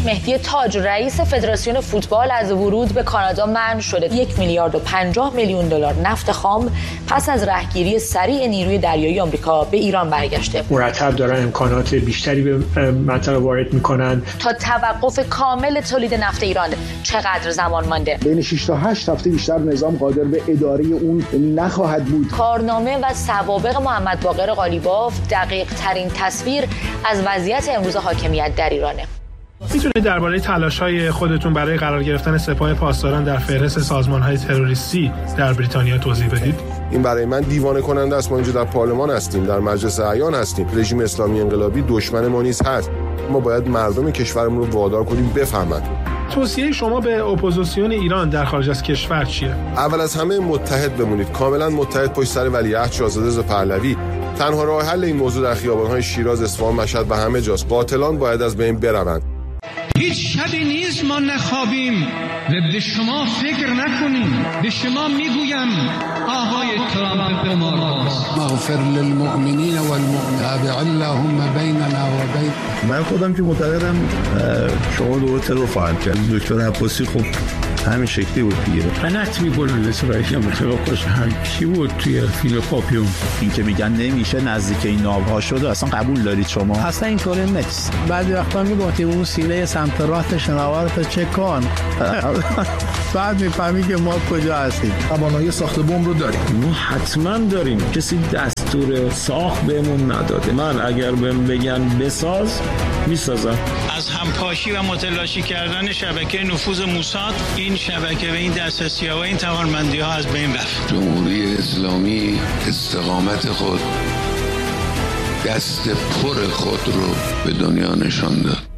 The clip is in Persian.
مهدی تاج رئیس فدراسیون فوتبال از ورود به کانادا منع شده. 1 میلیارد و 50 میلیون دلار نفت خام پس از رهگیری سریع نیروی دریایی آمریکا به ایران برگشته. مرتب دارن امکانات بیشتری به منطقه وارد میکنن. تا توقف کامل تولید نفت ایران چقدر زمان مانده؟ بین 6 تا 8 هفته بیشتر نظام قادر به اداره اون نخواهد بود. کارنامه و سوابق محمد باقر قالیباف دقیق ترین تصویر از وضعیت امروز حاکمیت در ایرانه. میتونید درباره تلاش‌های خودتون برای قرار گرفتن سپاه پاسداران در فهرست سازمان‌های تروریستی در بریتانیا توضیح بدید؟ این برای من دیوانه کننده است. ما اینجا در پارلمان هستیم، در مجلس اعیان هستیم. رژیم اسلامی انقلابی دشمن ما نیز هست. ما باید مردم کشورمون رو وادار کنیم بفهمند. توصیه شما به اپوزیسیون ایران در خارج از کشور چیه؟ اول از همه متحد بمونید، کاملا متحد پشت سر ولیعهد شاهزاده رضا پهلوی. تنها راه حل این موضوع در خیابان‌های شیراز، اصفهان، مشهد و همه جاست. قاتلان باید از بین بروند. هیچ شبی نیست ما نخوابیم و به شما فکر نکنیم. به شما میگویم آقای ترامپ قمارباز، مغفر للمؤمنین والمؤمنات اللهم بیننا و بین. من خودم که معتقدم شما دوره ترور فعال کرد. دکتر عباسی خب همین شکلی بود دیگه. فنت میگن اسرائیل متوقعش هم چی بود توی فیلم پاپیون. این که میگن نمیشه نزدیک این ناوها شده، اصلا قبول دارید شما؟ اصلا اینطوری نیست. بعضی وقتا میگفتیم اون سینه سمت راست شناورت چک کن. بعد میفهمی که ما کجا هستیم. توانایی ساخت بمب رو داریم. ما حتما داریم. کسی دستور ساخت بهمون نداده. من اگر بهم بگن بساز میسازم. از همپاشی و متلاشی کردن شبکه نفوذ موساد، این شبکه و این دسترسی‌ها و این توانمندی‌ها از بین رفت. جمهوری اسلامی استقامت خود، دست پر خود رو به دنیا نشان داد.